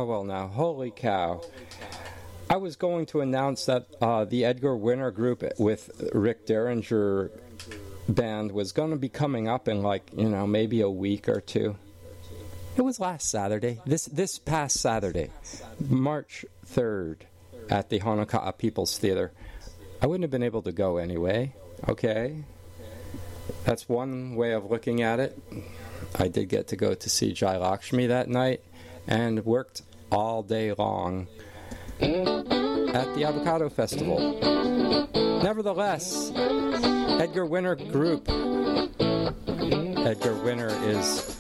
Oh, well, now, holy cow. I was going to announce that the Edgar Winter group with Rick Derringer band was going to be coming up in maybe a week or two. It was last Saturday, this past Saturday, March 3rd, at the Honoka'a People's Theater. I wouldn't have been able to go anyway, okay? That's one way of looking at it. I did get to go to see Jai Lakshmi that night and worked all day long at the Avocado Festival. Nevertheless, Edgar Winter Group. Edgar Winter is